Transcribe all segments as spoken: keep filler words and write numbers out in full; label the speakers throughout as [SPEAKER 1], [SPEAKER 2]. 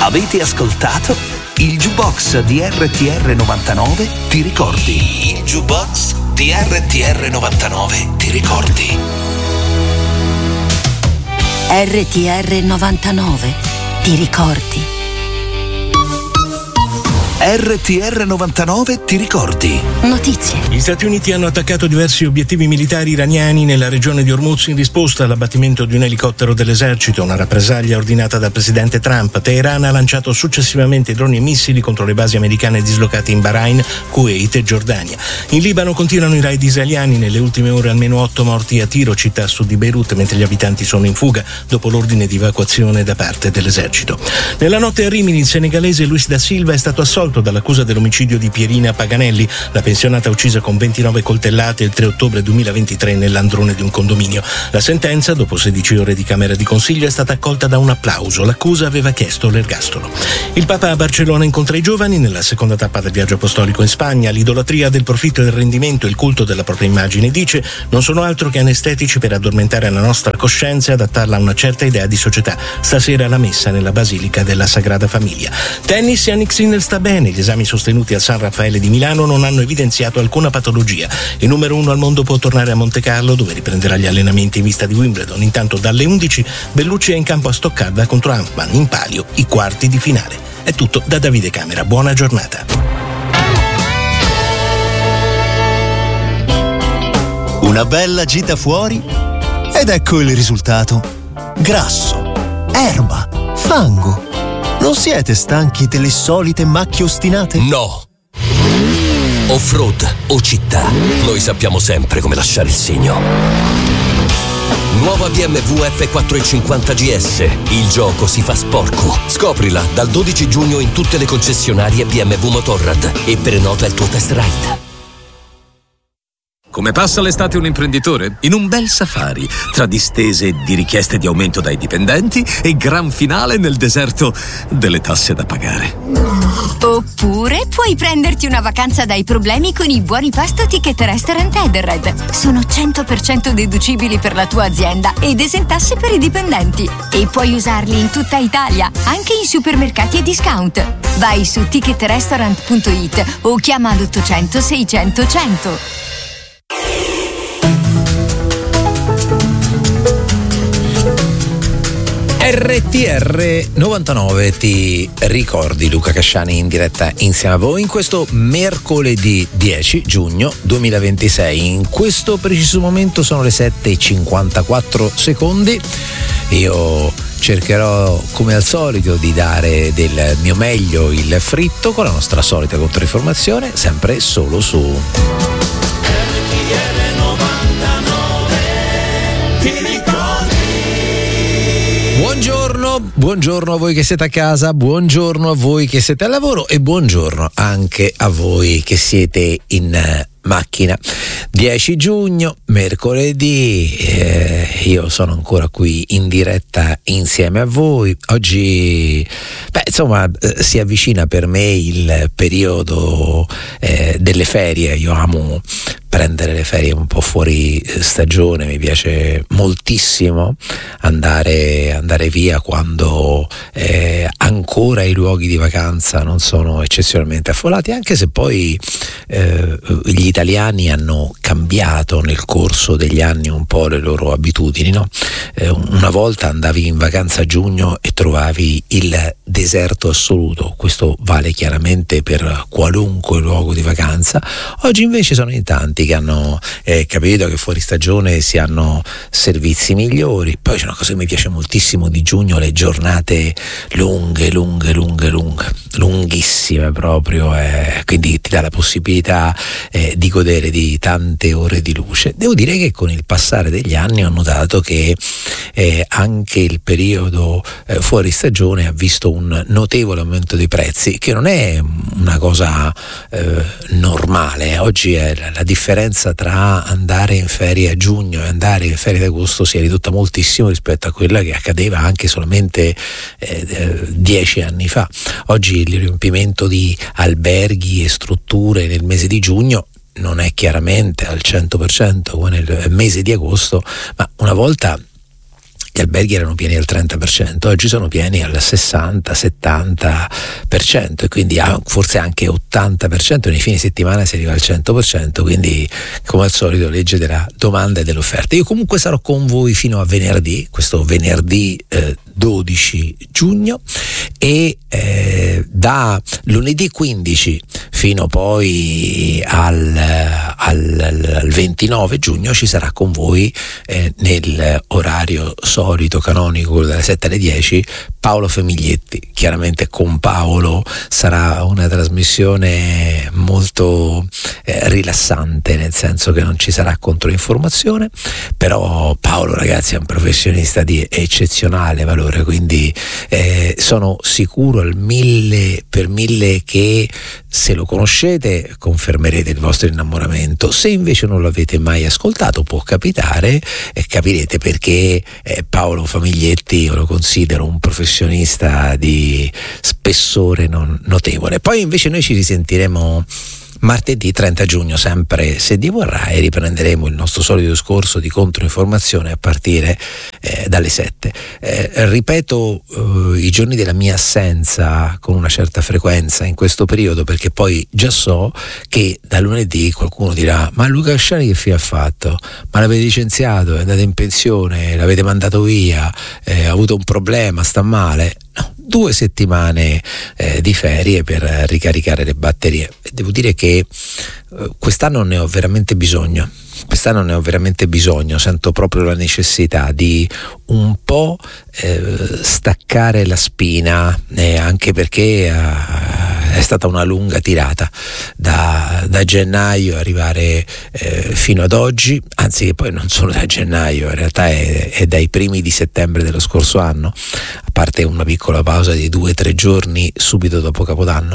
[SPEAKER 1] Avete ascoltato il Jukebox di R T R novantanove, ti ricordi? Il Jukebox di R T R novantanove, ti ricordi?
[SPEAKER 2] R T R novantanove, ti ricordi?
[SPEAKER 1] R T R novantanove, ti ricordi?
[SPEAKER 2] Notizie.
[SPEAKER 3] Gli Stati Uniti hanno attaccato diversi obiettivi militari iraniani nella regione di Hormuz in risposta all'abbattimento di un elicottero dell'esercito, una rappresaglia ordinata dal presidente Trump. Teheran ha lanciato successivamente droni e missili contro le basi americane dislocate in Bahrain, Kuwait e Giordania. In Libano continuano i raid israeliani, nelle ultime ore almeno otto morti a Tiro, città a sud di Beirut, mentre gli abitanti sono in fuga dopo l'ordine di evacuazione da parte dell'esercito. Nella notte a Rimini il senegalese Luis da Silva è stato assolto dall'accusa dell'omicidio di Pierina Paganelli, la pensionata uccisa con ventinove coltellate il tre ottobre duemilaventitré nell'androne di un condominio. La sentenza, dopo sedici ore di Camera di Consiglio, è stata accolta da un applauso. L'accusa aveva chiesto l'ergastolo. Il Papa a Barcellona incontra i giovani nella seconda tappa del viaggio apostolico in Spagna. L'idolatria del profitto e del rendimento, il culto della propria immagine, dice, non sono altro che anestetici per addormentare la nostra coscienza e adattarla a una certa idea di società. Stasera la messa nella Basilica della Sagrada Famiglia. Tennis, Jannik Sinner sta bene. Gli esami sostenuti al San Raffaele di Milano non hanno evidenziato alcuna patologia. Il numero uno al mondo può tornare a Monte Carlo, dove riprenderà gli allenamenti in vista di Wimbledon. Intanto dalle undici Bellucci è in campo a Stoccarda contro Ampman, in palio i quarti di finale. È tutto da Davide Camera, buona giornata.
[SPEAKER 4] Una bella gita fuori ed ecco il risultato: grasso, erba, fango. Non siete stanchi delle solite macchie ostinate?
[SPEAKER 5] No! Off-road o città, noi sappiamo sempre come lasciare il segno. Nuova B M W F quattrocentocinquanta G S. Il gioco si fa sporco. Scoprila dal dodici giugno in tutte le concessionarie B M W Motorrad e prenota il tuo test ride.
[SPEAKER 6] Come passa l'estate un imprenditore? In un bel safari, tra distese di richieste di aumento dai dipendenti e gran finale nel deserto delle tasse da pagare.
[SPEAKER 7] Oppure puoi prenderti una vacanza dai problemi con i buoni pasto Ticket Restaurant Edenred. Sono cento per cento deducibili per la tua azienda ed esentasse per i dipendenti. E puoi usarli in tutta Italia, anche in supermercati e discount. Vai su ticket restaurant punto it o chiama l'ottocento seicento cento.
[SPEAKER 8] R T R novantanove, ti ricordi? Luca Casciani in diretta insieme a voi in questo mercoledì dieci giugno duemilaventisei. In questo preciso momento sono le sette e cinquantaquattro secondi. Io cercherò come al solito di dare del mio meglio il fritto con la nostra solita controinformazione, sempre solo su R T R novantanove, ti ricordi? Buongiorno, buongiorno a voi che siete a casa, buongiorno a voi che siete al lavoro e buongiorno anche a voi che siete in macchina. dieci giugno, mercoledì, eh, io sono ancora qui in diretta insieme a voi. Oggi, beh, insomma, eh, si avvicina per me il periodo eh, delle ferie. Io amo prendere le ferie un po' fuori stagione, mi piace moltissimo andare, andare via quando eh, ancora i luoghi di vacanza non sono eccezionalmente affollati, anche se poi eh, gli italiani hanno cambiato nel corso degli anni un po' le loro abitudini, no? Eh, una volta andavi in vacanza a giugno e trovavi il deserto assoluto, questo vale chiaramente per qualunque luogo di vacanza. Oggi invece sono in tanti che hanno eh, capito che fuori stagione si hanno servizi migliori. Poi c'è una cosa che mi piace moltissimo di giugno: le giornate lunghe, lunghe, lunghe, lunghe, lunghissime proprio, eh, quindi ti dà la possibilità eh, di godere di tante ore di luce. Devo dire che con il passare degli anni ho notato che eh, anche il periodo eh, fuori stagione ha visto un notevole aumento dei prezzi, che non è una cosa eh, normale. Oggi è la, la differenza tra andare in ferie a giugno e andare in ferie ad agosto si è ridotta moltissimo rispetto a quella che accadeva anche solamente eh, dieci anni fa. Oggi il riempimento di alberghi e strutture nel mese di giugno non è chiaramente al cento per cento come nel mese di agosto, ma una volta gli alberghi erano pieni al trenta per cento, oggi sono pieni al sessanta settanta per cento e quindi forse anche ottanta per cento, nei fine settimana si arriva al cento per cento, quindi come al solito legge della domanda e dell'offerta. Io comunque sarò con voi fino a venerdì, questo venerdì eh, dodici giugno, e eh, da lunedì quindici fino poi al, al, al ventinove giugno ci sarà con voi eh, nell'orario solito canonico dalle sette alle dieci Paolo Famiglietti. Chiaramente con Paolo sarà una trasmissione molto eh, rilassante, nel senso che non ci sarà controinformazione, però Paolo, ragazzi, è un professionista di eccezionale valore, quindi eh, sono sicuro al mille per mille che se lo conoscete confermerete il vostro innamoramento. Se invece non l'avete mai ascoltato, può capitare, e capirete perché eh, Paolo Famiglietti io lo considero un professionista di spessore non notevole. Poi invece noi ci risentiremo martedì trenta giugno, sempre se Dio vorrà, e riprenderemo il nostro solito discorso di controinformazione a partire eh, dalle sette. Eh, ripeto eh, i giorni della mia assenza con una certa frequenza in questo periodo, perché poi già so che da lunedì qualcuno dirà: ma Luca Asciani che fine ha fatto? Ma l'avete licenziato, è andato in pensione, l'avete mandato via, eh, ha avuto un problema, sta male? No, due settimane eh, di ferie per ricaricare le batterie. E devo dire che eh, quest'anno ne ho veramente bisogno. Quest'anno ne ho veramente bisogno, sento proprio la necessità di un po' eh, staccare la spina, eh, anche perché eh, è stata una lunga tirata da, da gennaio arrivare eh, fino ad oggi, anzi che poi non solo da gennaio, in realtà è, è dai primi di settembre dello scorso anno, a parte una piccola pausa di due o tre giorni subito dopo Capodanno,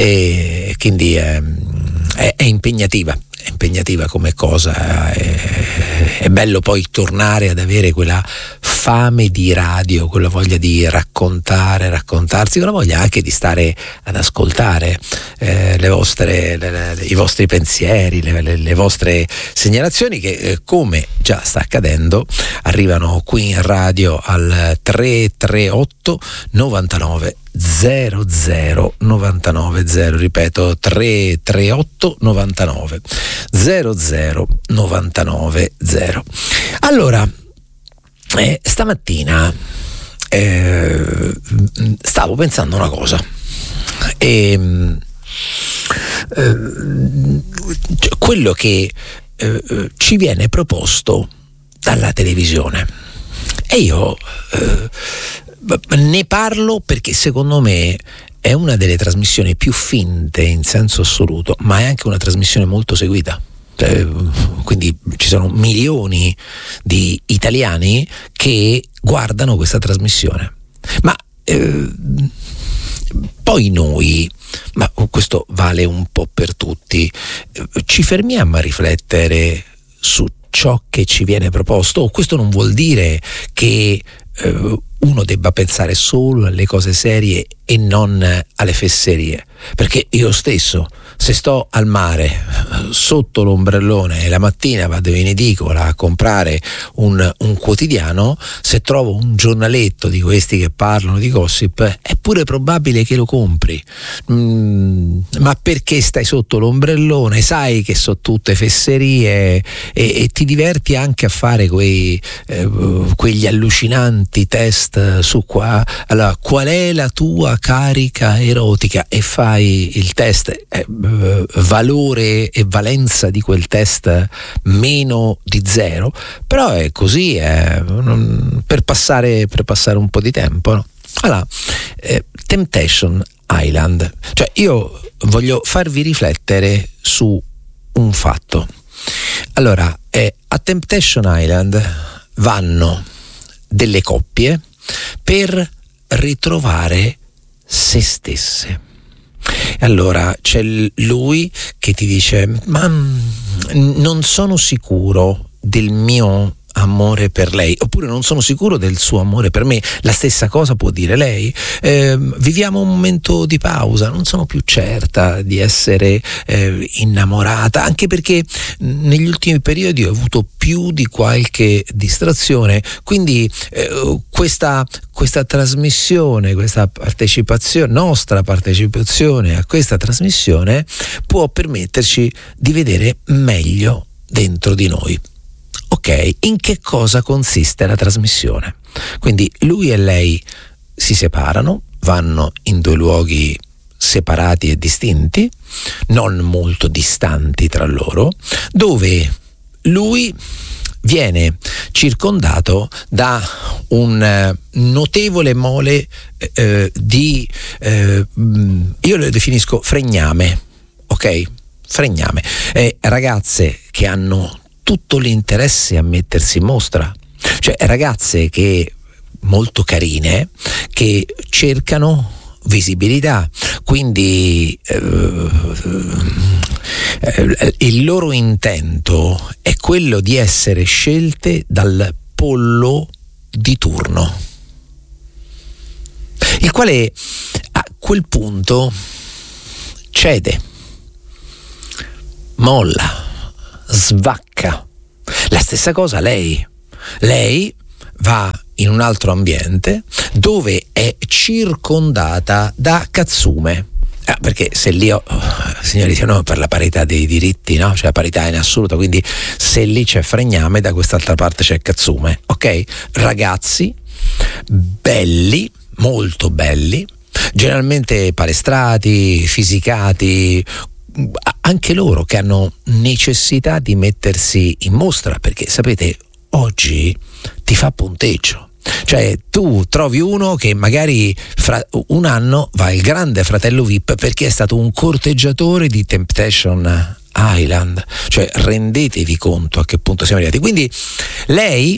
[SPEAKER 8] e quindi è, è, è impegnativa. È impegnativa come cosa, è, è bello poi tornare ad avere quella fame di radio, quella voglia di raccontare, raccontarsi, quella voglia anche di stare ad ascoltare eh, le vostre, le, le, i vostri pensieri, le, le, le vostre segnalazioni che eh, come già sta accadendo arrivano qui in radio al tre tre otto novantanove zero zero novantanove zero, ripeto tre tre otto novantanove zero zero novantanove zero. Allora eh, stamattina eh, stavo pensando una cosa e eh, quello che eh, ci viene proposto dalla televisione, e io eh, ne parlo perché secondo me è una delle trasmissioni più finte in senso assoluto, ma è anche una trasmissione molto seguita. Cioè, quindi ci sono milioni di italiani che guardano questa trasmissione. Ma eh, poi noi, ma questo vale un po' per tutti, ci fermiamo a riflettere su ciò che ci viene proposto? O questo non vuol dire che eh, uno debba pensare solo alle cose serie e non alle fesserie, perché io stesso, se sto al mare sotto l'ombrellone e la mattina vado in edicola a comprare un, un quotidiano, se trovo un giornaletto di questi che parlano di gossip è pure probabile che lo compri. Mm, ma perché stai sotto l'ombrellone, sai che sono tutte fesserie, e, e ti diverti anche a fare quei, eh, quegli allucinanti test su qua. Allora, qual è la tua carica erotica, e fai il test, eh, valore e valenza di quel test meno di zero, però è così, eh, non, per passare per passare un po' di tempo, no? Allora, eh, Temptation Island, cioè io voglio farvi riflettere su un fatto. Allora, eh, a Temptation Island vanno delle coppie per ritrovare se stesse. Allora c'è lui che ti dice: ma non sono sicuro del mio amore per lei, oppure non sono sicuro del suo amore per me. La stessa cosa può dire lei. Eh, viviamo un momento di pausa, non sono più certa di essere eh, innamorata, anche perché negli ultimi periodi ho avuto più di qualche distrazione, quindi eh, questa, questa trasmissione, questa partecipazione, nostra partecipazione a questa trasmissione può permetterci di vedere meglio dentro di noi. Ok, in che cosa consiste la trasmissione? Quindi lui e lei si separano, vanno in due luoghi separati e distinti, non molto distanti tra loro, dove lui viene circondato da un notevole mole eh, di, eh, io lo definisco fregname, ok? Fregname, eh, ragazze che hanno tutto l'interesse a mettersi in mostra, cioè ragazze che molto carine che cercano visibilità, quindi eh, eh, il loro intento è quello di essere scelte dal pollo di turno, il quale a quel punto cede, molla, svacca. La stessa cosa lei. Lei va in un altro ambiente dove è circondata da Katsume. Ah, perché se lì ho, oh, signori, siamo per la parità dei diritti, no? Cioè la parità in assoluto, quindi se lì c'è fregname, da quest'altra parte c'è Katsume, ok? Ragazzi belli, molto belli, generalmente palestrati, fisicati, anche loro che hanno necessità di mettersi in mostra, perché sapete, oggi ti fa punteggio. Cioè tu trovi uno che magari fra un anno va il grande fratello V I P perché è stato un corteggiatore di Temptation Island, cioè rendetevi conto a che punto siamo arrivati. Quindi lei,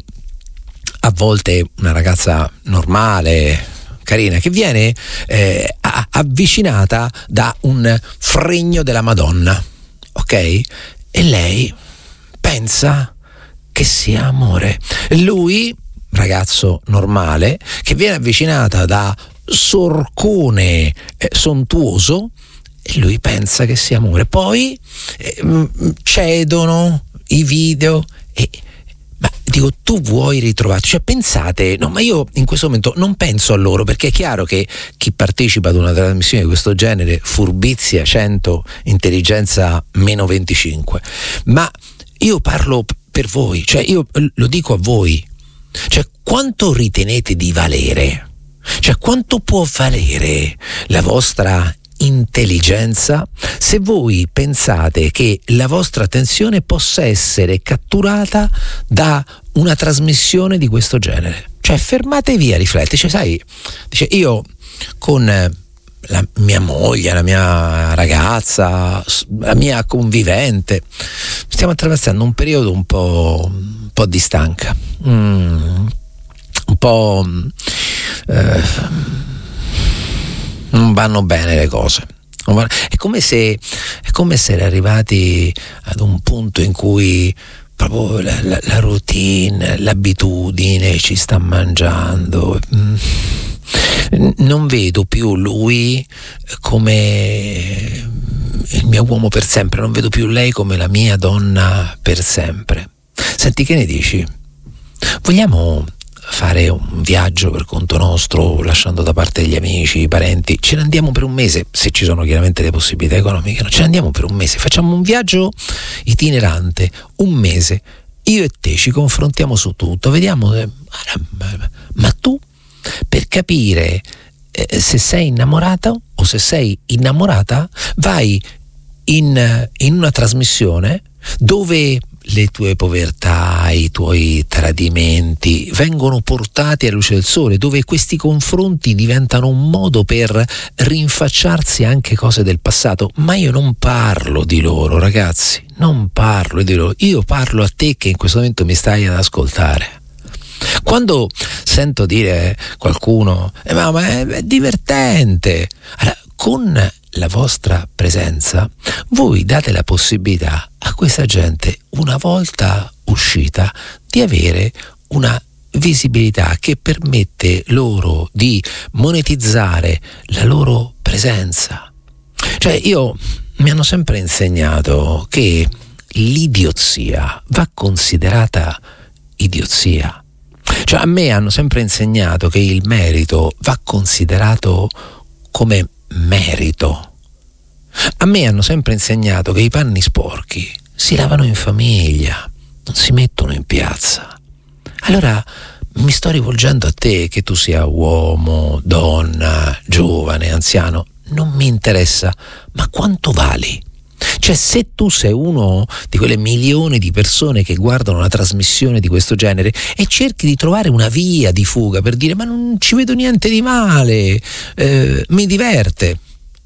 [SPEAKER 8] a volte una ragazza normale, carina, che viene eh, avvicinata da un fregno della Madonna, ok? E lei pensa che sia amore. Lui, ragazzo normale, che viene avvicinata da sorcone eh, sontuoso, e lui pensa che sia amore. Poi eh, cedono i video e ma dico, tu vuoi ritrovarti? Cioè pensate, no, ma io in questo momento non penso a loro, perché è chiaro che chi partecipa ad una trasmissione di questo genere, furbizia cento, intelligenza meno venticinque, ma io parlo per voi, cioè io lo dico a voi, cioè quanto ritenete di valere? Cioè quanto può valere la vostra intelligenza se voi pensate che la vostra attenzione possa essere catturata da una trasmissione di questo genere? Cioè fermatevi a riflettere. Cioè, sai, dice, io con la mia moglie, la mia ragazza, la mia convivente stiamo attraversando un periodo un po', un po' di stanca, mm, un po' eh, non vanno bene le cose. È come se è come se era arrivati ad un punto in cui proprio la, la, la routine, l'abitudine ci sta mangiando. Non vedo più lui come il mio uomo per sempre, non vedo più lei come la mia donna per sempre. Senti, che ne dici? Vogliamo fare un viaggio per conto nostro, lasciando da parte gli amici, i parenti? Ce ne andiamo per un mese, se ci sono chiaramente le possibilità economiche, no? Ce ne andiamo per un mese, facciamo un viaggio itinerante, un mese, io e te ci confrontiamo su tutto, vediamo, eh, ma tu, per capire eh, se sei innamorata o se sei innamorata, vai in, in una trasmissione dove le tue povertà, i tuoi tradimenti vengono portati alla luce del sole, dove questi confronti diventano un modo per rinfacciarsi anche cose del passato. Ma io non parlo di loro, ragazzi, non parlo di loro, io parlo a te che in questo momento mi stai ad ascoltare. Quando sento dire qualcuno eh, ma, ma è, è divertente, allora, con la vostra presenza, voi date la possibilità a questa gente, una volta uscita, di avere una visibilità che permette loro di monetizzare la loro presenza. Cioè, io mi hanno sempre insegnato che l'idiozia va considerata idiozia. Cioè, a me hanno sempre insegnato che il merito va considerato come merito. A me hanno sempre insegnato che i panni sporchi si lavano in famiglia, non si mettono in piazza. Allora mi sto rivolgendo a te, che tu sia uomo, donna, giovane, anziano, non mi interessa, ma quanto vali? Cioè, se tu sei uno di quelle milioni di persone che guardano una trasmissione di questo genere e cerchi di trovare una via di fuga per dire ma non ci vedo niente di male, eh, mi diverte,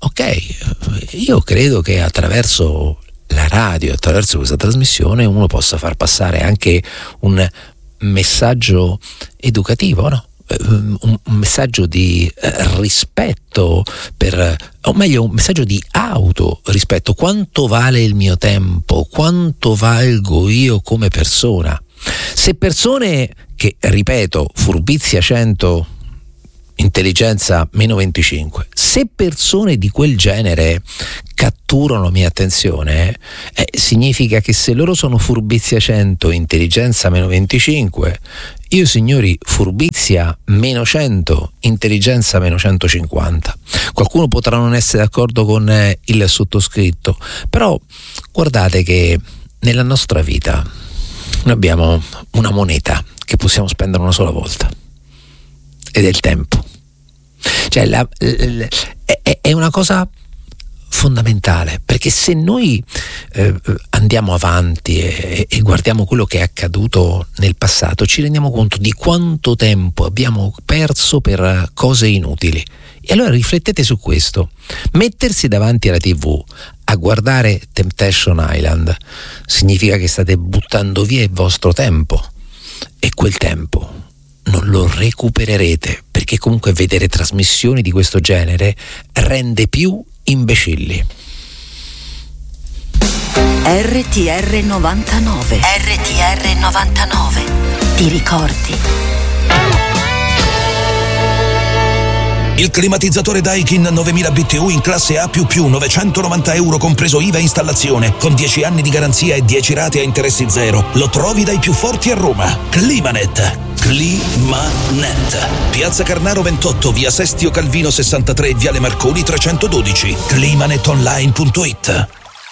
[SPEAKER 8] ok, io credo che attraverso la radio, attraverso questa trasmissione, uno possa far passare anche un messaggio educativo, no? Un, un messaggio di eh, rispetto per, o meglio un messaggio di autorispetto. Quanto vale il mio tempo? Quanto valgo io come persona? Se persone che, ripeto, furbizia cento, intelligenza meno venticinque, se persone di quel genere catturano la mia attenzione, eh, significa che se loro sono furbizia cento, intelligenza meno venticinque, io, signori, furbizia meno cento, intelligenza meno centocinquanta. Qualcuno potrà non essere d'accordo con eh, il sottoscritto, però guardate che nella nostra vita noi abbiamo una moneta che possiamo spendere una sola volta, ed è il tempo. Cioè la, la, è, è una cosa fondamentale, perché se noi eh, andiamo avanti e, e guardiamo quello che è accaduto nel passato, ci rendiamo conto di quanto tempo abbiamo perso per cose inutili. E allora riflettete su questo. Mettersi davanti alla tivù a guardare Temptation Island significa che state buttando via il vostro tempo, e quel tempo non lo recupererete, perché comunque vedere trasmissioni di questo genere rende più imbecilli.
[SPEAKER 2] R T R novantanove. R T R novantanove. Ti ricordi?
[SPEAKER 1] Il climatizzatore Daikin novemila B T U in classe A più più, novecentonovanta euro compreso I V A e installazione, con dieci anni di garanzia e dieci rate a interessi zero. Lo trovi dai più forti a Roma. Climanet. Climanet. Piazza Carnaro ventotto, via Sestio Calvino sessantatré, viale Marconi trecentododici. climanetonline punto it.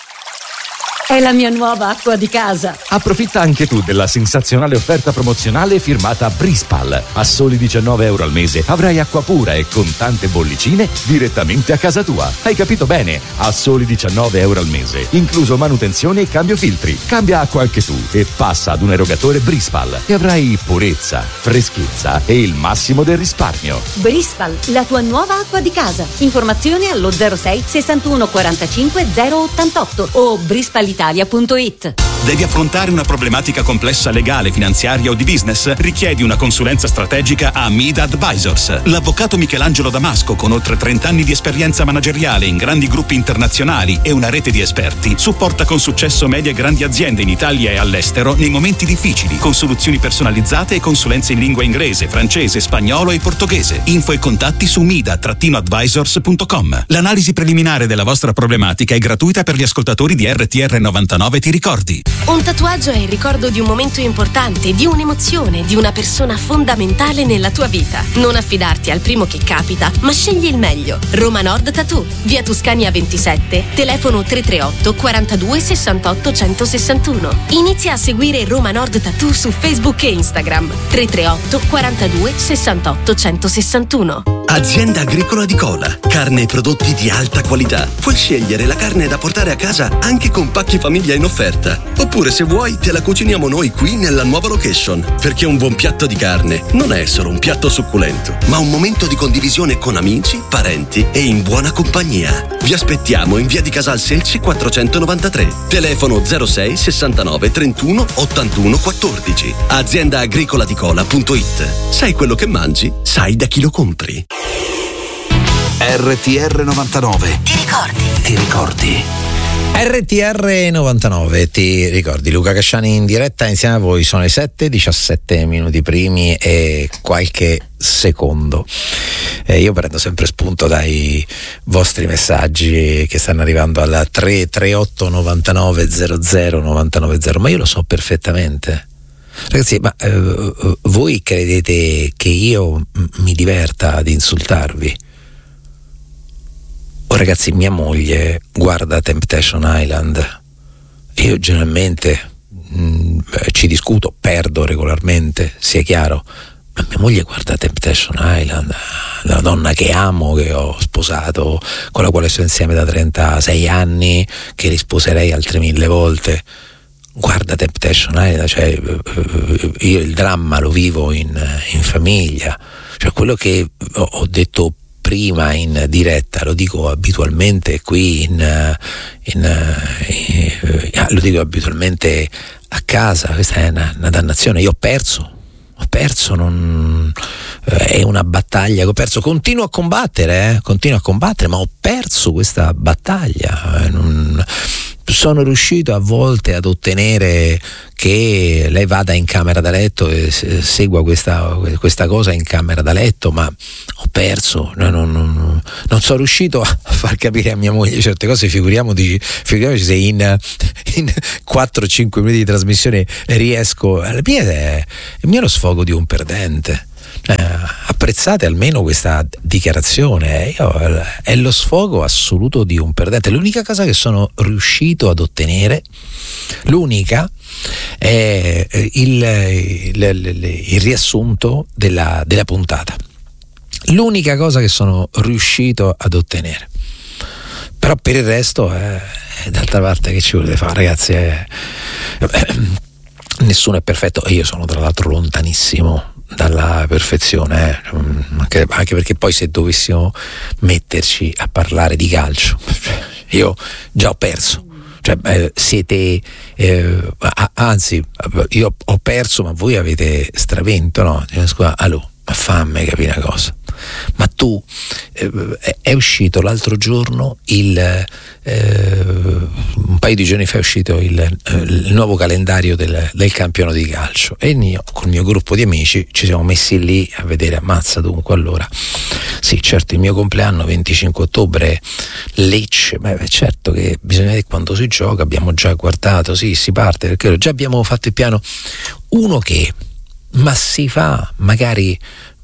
[SPEAKER 9] È la mia nuova acqua di casa.
[SPEAKER 10] Approfitta anche tu della sensazionale offerta promozionale firmata Brispal. A soli diciannove euro al mese avrai acqua pura e con tante bollicine direttamente a casa tua. Hai capito bene? A soli diciannove euro al mese, incluso manutenzione e cambio filtri. Cambia acqua anche tu e passa ad un erogatore Brispal e avrai purezza, freschezza e il massimo del risparmio.
[SPEAKER 9] Brispal, la tua nuova acqua di casa. Informazioni allo zero sei sessantuno quarantacinque zero ottantotto o brispal italia punto it.
[SPEAKER 11] Devi affrontare una problematica complessa legale, finanziaria o di business? Richiedi una consulenza strategica a Mida Advisors. L'avvocato Michelangelo Damasco, con oltre trenta anni di esperienza manageriale in grandi gruppi internazionali e una rete di esperti, supporta con successo medie e grandi aziende in Italia e all'estero nei momenti difficili, con soluzioni personalizzate e consulenze in lingua inglese, francese, spagnolo e portoghese. Info e contatti su mida advisors punto com. L'analisi preliminare della vostra problematica è gratuita per gli ascoltatori di R T R novantanove. Ti ricordi?
[SPEAKER 12] Un tatuaggio è il ricordo di un momento importante, di un'emozione, di una persona fondamentale nella tua vita. Non affidarti al primo che capita, ma scegli il meglio. Roma Nord Tattoo, via Tuscania ventisette, telefono tre tre otto quarantadue sessantotto centosessantuno. Inizia a seguire Roma Nord Tattoo su Facebook e Instagram. tre tre otto quarantadue sessantotto centosessantuno.
[SPEAKER 13] Azienda Agricola di Cola. Carne e prodotti di alta qualità. Puoi scegliere la carne da portare a casa anche con pacchi famiglia in offerta. Oppure, se vuoi, te la cuciniamo noi qui nella nuova location. Perché un buon piatto di carne non è solo un piatto succulento, ma un momento di condivisione con amici, parenti e in buona compagnia. Vi aspettiamo in via di Casal Selci quattrocentonovantatré. Telefono zero sei sessantanove trentuno ottantuno quattordici. azienda agricola di cola punto it. Sai quello che mangi? Sai da chi lo compri.
[SPEAKER 1] R T R novantanove.
[SPEAKER 2] Ti ricordi?
[SPEAKER 1] Ti ricordi?
[SPEAKER 8] R T R novantanove, ti ricordi? Luca Casciani in diretta insieme a voi. Sono i sette diciassette minuti primi e qualche secondo. Eh, io prendo sempre spunto dai vostri messaggi che stanno arrivando alla tre tre otto novantanove zero zero novantanove zero, ma io lo so perfettamente. Ragazzi, ma eh, voi credete che io mi diverta ad insultarvi? Oh, ragazzi, mia moglie guarda Temptation Island. Io generalmente mh, ci discuto, perdo regolarmente, sia chiaro, ma mia moglie guarda Temptation Island, la donna che amo, che ho sposato, con la quale sto insieme da trentasei anni, che risposerei altre mille volte. Guarda Temptation Island, cioè io il dramma lo vivo in, in famiglia, cioè quello che ho, ho detto prima in diretta lo dico abitualmente qui in, in, in lo dico abitualmente a casa. Questa è una, una dannazione. Io ho perso ho perso non è una battaglia che ho perso, continuo a combattere eh? continuo a combattere ma ho perso questa battaglia. eh, non, sono riuscito a volte ad ottenere che lei vada in camera da letto e segua questa, questa cosa in camera da letto, ma ho perso, non, non, non, non sono riuscito a far capire a mia moglie certe cose. Figuriamoci, figuriamoci se in, in quattro cinque minuti di trasmissione riesco. Il mio è, il mio è lo sfogo di un perdente. Eh, apprezzate almeno questa dichiarazione. Io, è lo sfogo assoluto di un perdente. L'unica cosa che sono riuscito ad ottenere, l'unica, è il, il, il, il riassunto della, della puntata. L'unica cosa che sono riuscito ad ottenere. Però per il resto, eh, d'altra parte, che ci volete fare, ragazzi? Eh, eh, nessuno è perfetto e io sono tra l'altro lontanissimo dalla perfezione, eh. anche, anche perché poi se dovessimo metterci a parlare di calcio, io già ho perso, cioè eh, siete eh, anzi io ho perso ma voi avete stravinto, no? Scusa, allora, ma fammi capire una cosa, ma tu eh, è uscito l'altro giorno il eh, un paio di giorni fa è uscito il, eh, il nuovo calendario del, del campionato di calcio e io col mio gruppo di amici ci siamo messi lì a vedere. Ammazza, dunque allora sì, certo, il mio compleanno venticinque ottobre Lecce, beh, certo che bisogna vedere quando si gioca, abbiamo già guardato, sì, si parte perché già abbiamo fatto il piano. Uno che ma si fa magari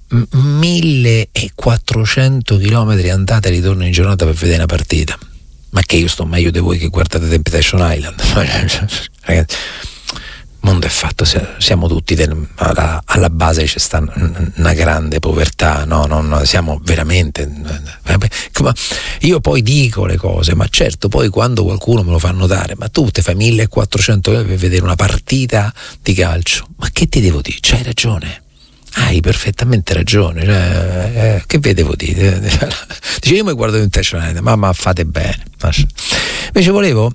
[SPEAKER 8] millequattrocento chilometri andata e ritorno in giornata per vedere una partita, ma che io sto meglio di voi che guardate Temptation Island. Ragazzi, il mondo è fatto, siamo tutti del, alla, alla base c'è sta una grande povertà, no, no, no, siamo veramente, io poi dico le cose, ma certo poi quando qualcuno me lo fa notare, ma tu te fai millequattrocento euro per vedere una partita di calcio, ma che ti devo dire? C'hai ragione, hai perfettamente ragione, cioè, eh, che vedevo dire? Dice, io mi guardo in Temptation, ma, ma fate bene. Invece volevo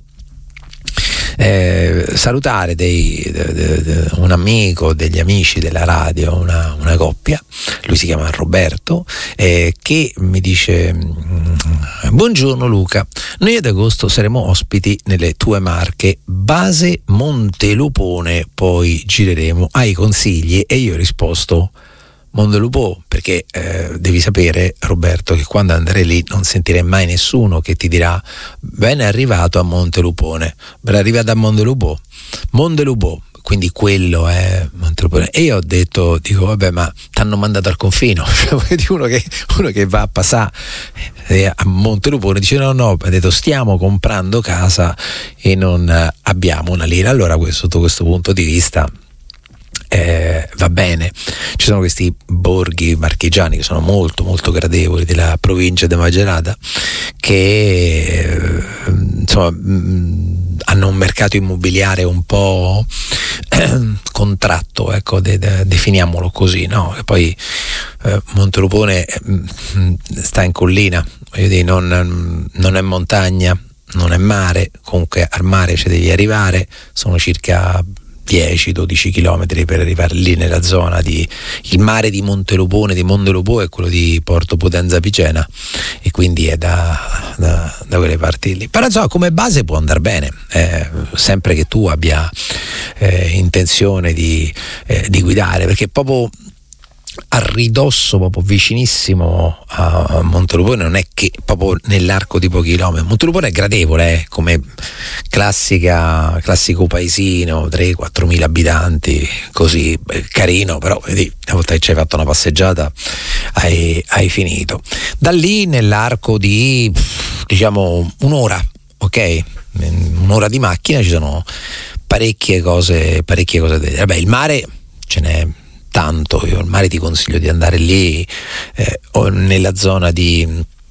[SPEAKER 8] Eh, salutare dei, de, de, de, un amico, degli amici della radio, una, una coppia, lui si chiama Roberto, eh, che mi dice: buongiorno Luca, noi ad agosto saremo ospiti nelle tue Marche, base Montelupone, poi gireremo, hai consigli? E io ho risposto Montelupo, perché eh, devi sapere, Roberto, che quando andrai lì non sentirei mai nessuno che ti dirà ben arrivato a Montelupone, ben arrivato a Montelupo, Montelupo, quindi quello è Montelupone. E io ho detto, dico vabbè, ma t'hanno mandato al confino, cioè, uno, che, uno che va a passare a Montelupone dice no no, ha detto stiamo comprando casa e non abbiamo una lira. Allora sotto questo punto di vista Eh, va bene, ci sono questi borghi marchigiani che sono molto molto gradevoli della provincia di Macerata che eh, insomma mh, hanno un mercato immobiliare un po' eh, contratto, ecco, de, de, definiamolo così, no? E poi eh, Montelupone eh, sta in collina, voglio dire, non, non è montagna, non è mare, comunque al mare ci devi arrivare, sono circa dieci dodici chilometri per arrivare lì nella zona di il mare di Montelupone, di Montelupo è quello di Porto Potenza Picena, e quindi è da, da, da quelle parti lì. Però insomma, come base può andare bene, eh, sempre che tu abbia eh, intenzione di, eh, di guidare, perché proprio a ridosso, proprio vicinissimo a Montelupone, non è che proprio nell'arco di pochi chilometri. Montelupone è gradevole, eh, come classica, classico paesino, tre quattro mila abitanti, così eh, carino, però vedi, una volta che ci hai fatto una passeggiata hai, hai finito. Da lì nell'arco di diciamo un'ora, ok? Un'ora di macchina ci sono parecchie cose, parecchie cose da vedere. Vabbè, il mare ce n'è tanto, io al mare ti consiglio di andare lì eh, o nella zona di,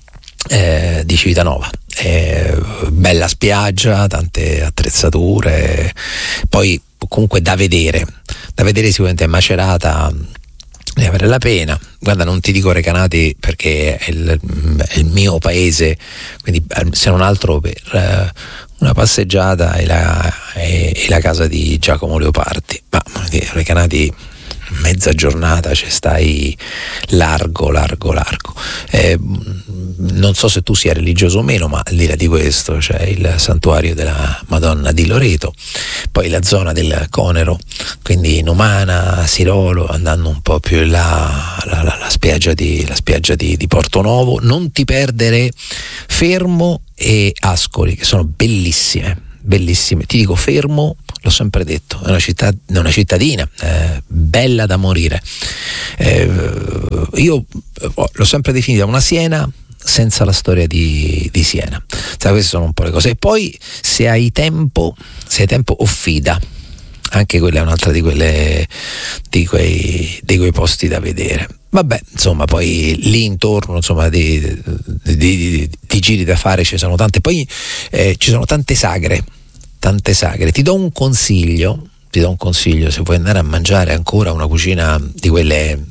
[SPEAKER 8] eh, di Civitanova, eh, bella spiaggia, tante attrezzature, poi comunque da vedere, da vedere sicuramente. Macerata deve avere la pena. Guarda, non ti dico Recanati perché è il, è il mio paese, quindi se non altro per eh, una passeggiata e la, e, e la casa di Giacomo Leopardi, ma Recanati mezza giornata ci stai largo largo largo. Eh, non so se tu sia religioso o meno, ma al di là di questo c'è il santuario della Madonna di Loreto, poi la zona del Conero, quindi Numana, Sirolo, andando un po' più in là la, la, la spiaggia, di, la spiaggia di, di Porto Novo. Non ti perdere Fermo e Ascoli, che sono bellissime bellissime. Ti dico, Fermo, l'ho sempre detto, è una città, è una cittadina eh, bella da morire. Eh, io l'ho sempre definita una Siena senza la storia di, di Siena. Sai, queste sono un po' le cose. E poi se hai tempo, se hai tempo, Offida, anche quella è un'altra di quelle di quei, di quei posti da vedere. Vabbè, insomma, poi lì intorno, insomma, di, di, di, di giri da fare ci sono tante. Poi eh, ci sono tante sagre, tante sagre. Ti do un consiglio, ti do un consiglio, se vuoi andare a mangiare ancora una cucina di quelle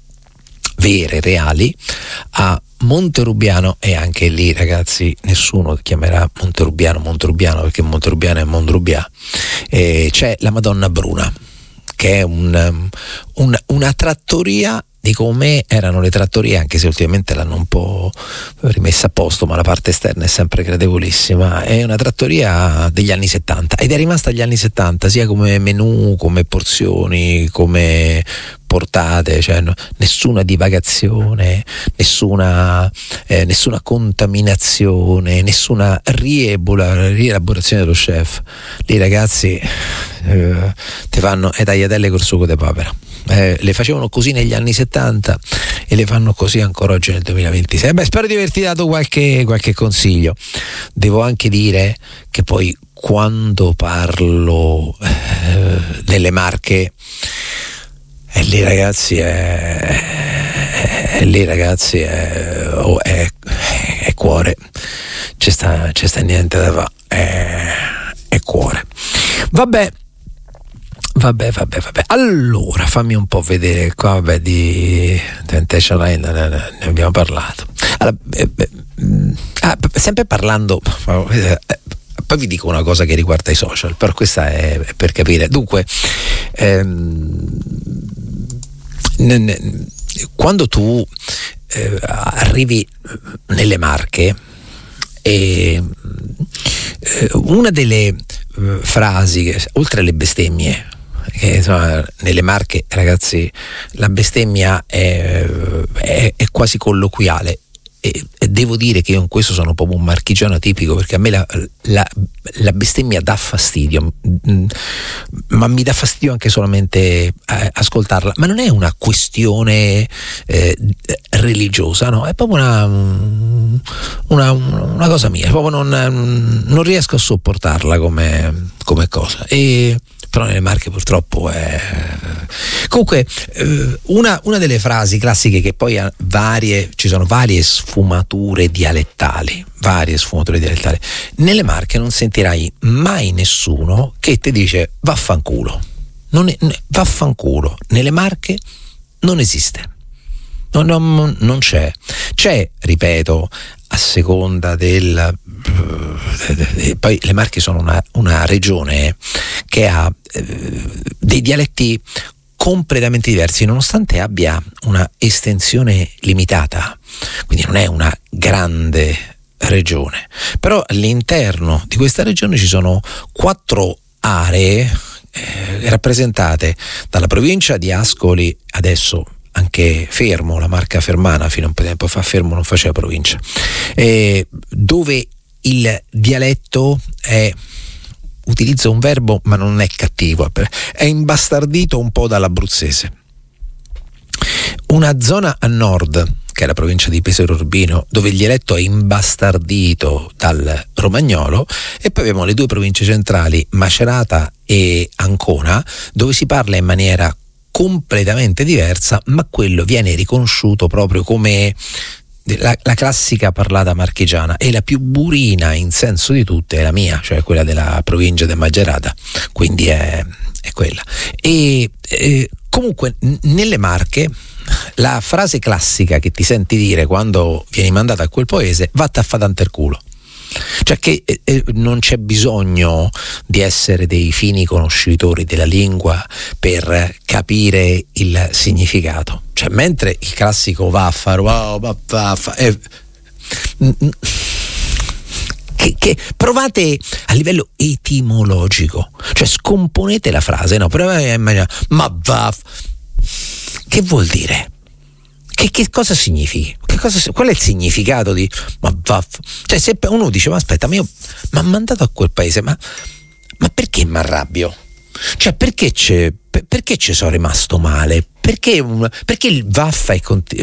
[SPEAKER 8] vere, reali, a Monterubiano. E anche lì, ragazzi, nessuno chiamerà Monterubiano Monterubiano, perché Monterubiano è Mondrubià. E c'è la Madonna Bruna, che è un, un, una trattoria di come erano le trattorie, anche se ultimamente l'hanno un po' rimessa a posto, ma la parte esterna è sempre gradevolissima. È una trattoria degli anni settanta ed è rimasta agli anni settanta, sia come menù, come porzioni, come portate, cioè no, nessuna divagazione, nessuna, eh, nessuna contaminazione, nessuna riebola, rielaborazione dello chef. Lì, ragazzi, eh, ti fanno le tagliatelle col sugo di papera. Eh, le facevano così negli anni settanta e le fanno così ancora oggi nel duemilaventisei. Beh, spero di averti dato qualche, qualche consiglio. Devo anche dire che poi quando parlo eh, delle Marche, e lì, ragazzi, è, è lì, ragazzi, è, oh, è, è cuore. C'è sta, c'è sta niente da fare, è, è cuore. Vabbè. Vabbè, vabbè, vabbè. Allora, fammi un po' vedere qua, vabbè, di Temptation Island ne abbiamo parlato. Allora, eh, eh, ah, sempre parlando, eh, poi vi dico una cosa che riguarda i social, però questa è, è per capire. Dunque, ehm, n- n- quando tu eh, arrivi nelle Marche, e eh, una delle eh, frasi che, oltre alle bestemmie, che insomma, nelle Marche, ragazzi, la bestemmia è, è, è quasi colloquiale, e, e devo dire che io in questo sono proprio un marchigiano tipico, perché a me la, la, la bestemmia dà fastidio, ma mi dà fastidio anche solamente eh, ascoltarla. Ma non è una questione eh, religiosa, no, è proprio una, una, una cosa mia, proprio non, non riesco a sopportarla come, come cosa. E però nelle Marche purtroppo è... Comunque una, una delle frasi classiche, che poi ha varie, ci sono varie sfumature dialettali, varie sfumature dialettali. Nelle Marche non sentirai mai nessuno che ti dice vaffanculo. Non è, vaffanculo. Nelle Marche non esiste. Non, non, non c'è. C'è, ripeto, a seconda del... Poi le Marche sono una, una regione che ha eh, dei dialetti completamente diversi, nonostante abbia una estensione limitata, quindi non è una grande regione, però all'interno di questa regione ci sono quattro aree eh, rappresentate dalla provincia di Ascoli, adesso anche Fermo, la Marca Fermana fino a un po' di tempo fa Fermo non faceva provincia, eh, dove il dialetto è, utilizza un verbo ma non è cattivo, è imbastardito un po' dall'abruzzese. Una zona a nord, che è la provincia di Pesaro Urbino, dove il dialetto è imbastardito dal romagnolo, e poi abbiamo le due province centrali, Macerata e Ancona, dove si parla in maniera completamente diversa, ma quello viene riconosciuto proprio come la, la classica parlata marchigiana, e la più burina in senso di tutte è la mia, cioè quella della provincia di Macerata, quindi è, è quella. E eh, comunque n- nelle Marche la frase classica che ti senti dire quando vieni mandato a quel paese: vatta a fa tanto il culo. Cioè che eh, non c'è bisogno di essere dei fini conoscitori della lingua per capire il significato. Cioè, mentre il classico vaffa, wow, vaffa, eh, che, che provate a livello etimologico, cioè scomponete la frase, no? Provate a immaginare, ma vaff, che vuol dire? Che, che cosa significa? Che cosa, qual è il significato di ma vaff? Cioè, se uno dice ma aspetta, ma io mi ha mandato a quel paese, ma, ma perché mi arrabbio? Cioè, perché c'è, perché ci sono rimasto male? Perché, perché il vaffa è,